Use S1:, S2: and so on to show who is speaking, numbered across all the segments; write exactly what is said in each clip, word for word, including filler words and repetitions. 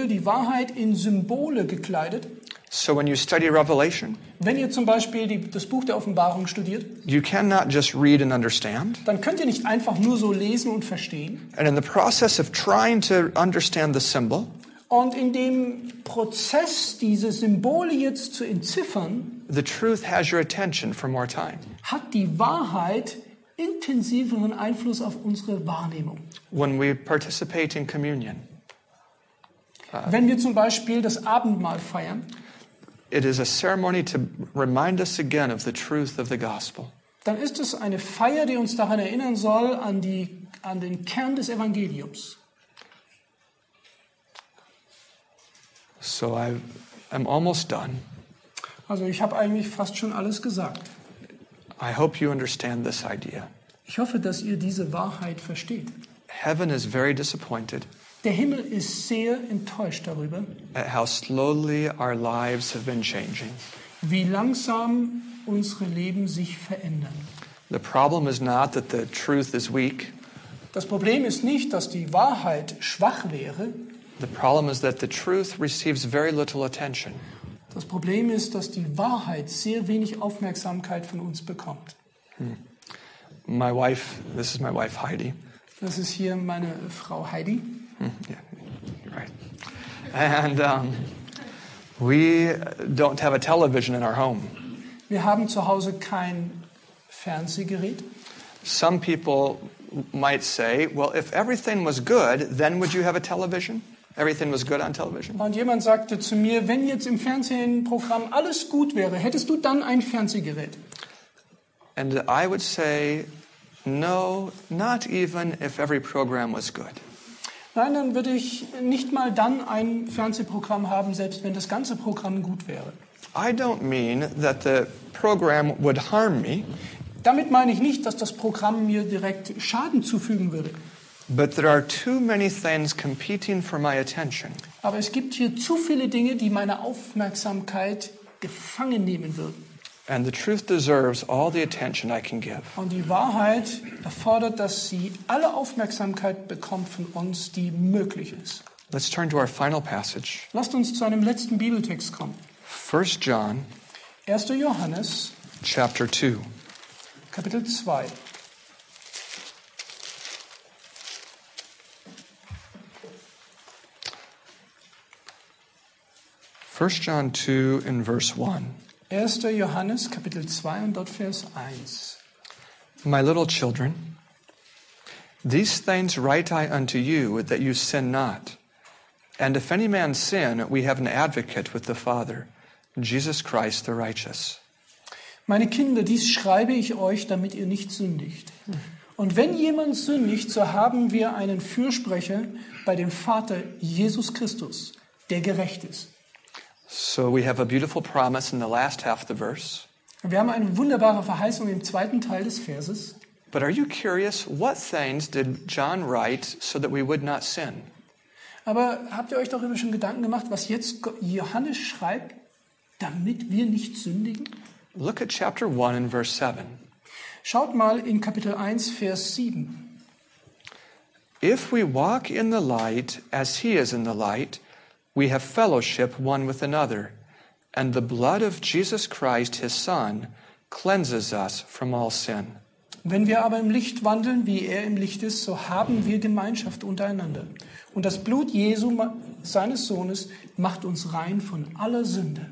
S1: Bibel, die Wahrheit in Symbole gekleidet.
S2: So when you study Revelation,
S1: Wenn ihr zum Beispiel die, das Buch der Offenbarung studiert,
S2: you cannot just read and understand.
S1: dann könnt ihr nicht einfach nur so lesen und verstehen.
S2: And in the process of trying to understand the symbol,
S1: Und in dem Prozess, diese Symbole jetzt zu entziffern,
S2: the truth has your attention for more time.
S1: hat die Wahrheit intensiveren Einfluss auf unsere Wahrnehmung.
S2: When we participate in communion,
S1: Wenn wir zum Beispiel das Abendmahl feiern,
S2: it is a ceremony to remind us again of the truth of the gospel.
S1: dann ist es eine Feier, die uns daran erinnern soll, an, die, an den Kern des Evangeliums.
S2: So I, I'm almost done.
S1: Also ich habe eigentlich fast schon alles gesagt.
S2: I hope you understand this idea.
S1: Ich hoffe, dass ihr diese Wahrheit versteht.
S2: Heaven is very disappointed
S1: Der Himmel ist sehr enttäuscht darüber,
S2: at how slowly our lives have been changing.
S1: wie langsam unsere Leben sich verändern.
S2: The problem is not that the truth is weak.
S1: Das Problem ist nicht, dass die Wahrheit schwach wäre.
S2: The problem is that the truth receives very little attention.
S1: Das Problem ist, dass die Wahrheit sehr wenig Aufmerksamkeit von uns bekommt.
S2: My wife, this is my wife Heidi.
S1: Das ist hier meine Frau Heidi.
S2: Hmm, yeah, right. And um, we don't have a television in our home.
S1: Wir haben zu Hause kein Fernsehgerät.
S2: Some people might say, well, if everything was good, then would you have a television? Everything was good on television?
S1: Und jemand sagte zu mir, wenn jetzt im Fernsehprogramm alles gut wäre, hättest du dann ein Fernsehgerät?
S2: And I would say, no, not even if every program was good.
S1: Nein, dann würde ich nicht mal dann ein Fernsehprogramm haben, selbst wenn das ganze Programm gut wäre.
S2: I don't mean that the program would harm me,
S1: Damit meine ich nicht, dass das Programm mir direkt Schaden zufügen würde.
S2: but there are too many things competing for my attention.
S1: Aber es gibt hier zu viele Dinge, die meine Aufmerksamkeit gefangen nehmen würden.
S2: And the truth deserves all the attention I can give.
S1: Und die Wahrheit erfordert, dass sie alle Aufmerksamkeit bekommt von uns, die möglich ist.
S2: Let's turn to our final passage.
S1: Lasst uns zu einem letzten Bibeltext kommen.
S2: First John
S1: erster Johannes,
S2: chapter two.
S1: Kapitel zwei.
S2: First John two in verse one.
S1: erster Johannes, Kapitel zwei und dort Vers eins.
S2: My little children, these things write I unto you, that you sin not. And if any man sin, we have an advocate with the Father, Jesus Christ the righteous.
S1: Meine Kinder, dies schreibe ich euch, damit ihr nicht sündigt. Und wenn jemand sündigt, so haben wir einen Fürsprecher bei dem Vater, Jesus Christus, der gerecht ist.
S2: So we have a beautiful promise in the last half of the verse.
S1: Wir haben eine wunderbare Verheißung im zweiten Teil des Verses.
S2: But are you curious, what things did John write so that we would not sin?
S1: Aber habt ihr euch darüber schon Gedanken gemacht, was jetzt Johannes schreibt, damit wir nicht sündigen?
S2: Look at chapter one and verse seven.
S1: Schaut mal in Kapitel eins, Vers sieben.
S2: If we walk in the light as he is in the light, we have fellowship one with another, and the blood of Jesus Christ, his Son, cleanses us from all sin.
S1: Wenn wir aber im Licht wandeln, wie er im Licht ist, so haben wir Gemeinschaft untereinander. Und das Blut Jesu, seines Sohnes, macht uns rein von aller Sünde.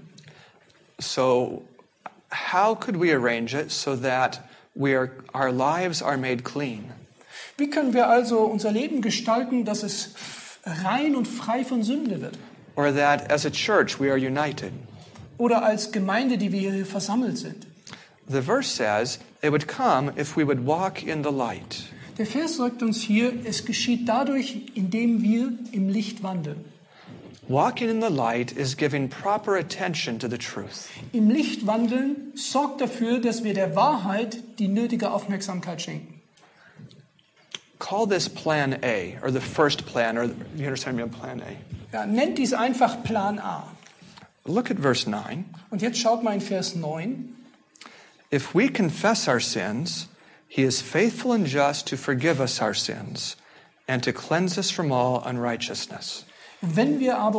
S2: So how could we arrange it so that we are, our lives are made clean?
S1: Wie können wir also unser Leben gestalten, dass es rein und frei von Sünde wird?
S2: Or that as a church we are united?
S1: Oder als Gemeinde, die wir hier versammelt sind?
S2: The verse says it would come if we would walk in the light.
S1: Der Vers sagt uns hier, es geschieht dadurch, indem wir im Licht wandeln.
S2: Walking in the light is giving proper attention to the truth.
S1: Im Licht wandeln sorgt dafür, dass wir der Wahrheit die nötige Aufmerksamkeit schenken.
S2: Call this plan A, or the first plan, or you understand me on plan A.
S1: Ja, nennt dies einfach Plan A.
S2: Look at verse nine.
S1: Und jetzt schaut mal in Vers neun.
S2: If we confess our sins, he is faithful and just to forgive us our sins and to cleanse us from all unrighteousness.
S1: Wenn wir aber